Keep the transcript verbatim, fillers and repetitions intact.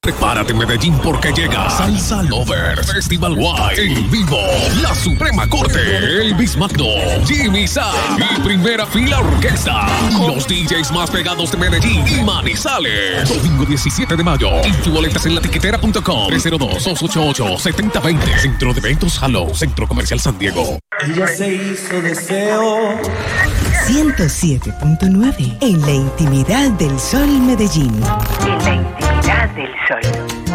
Prepárate, Medellín, porque llega Salsa Lover Festival Wide en vivo. La Suprema Corte, Elvis Magno, Jimmy Sa y Primera Fila Orquesta. Los D Js más pegados de Medellín y Manizales. Domingo diecisiete de mayo. Info boletas en latiquetera punto com. tres cero dos, dos ocho ocho, siete cero dos cero. Centro de Eventos Halo, Centro Comercial San Diego. Ella se hizo deseo. ciento siete punto nueve en la intimidad del Sol Medellín. En la intimidad del Sol.